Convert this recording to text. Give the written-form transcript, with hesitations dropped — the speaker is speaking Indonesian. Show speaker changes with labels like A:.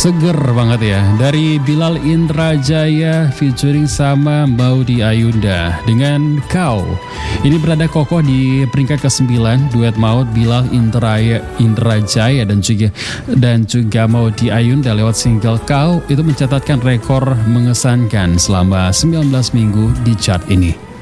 A: Seger banget ya. Dari Bilal Indrajaya featuring sama Maudy Ayunda dengan Kau. Ini berada kokoh di peringkat ke-9. Duet maut Bilal Indrajaya dan juga Maudy Ayunda lewat single Kau itu mencatatkan rekor mengesankan selama 19 minggu di chart ini.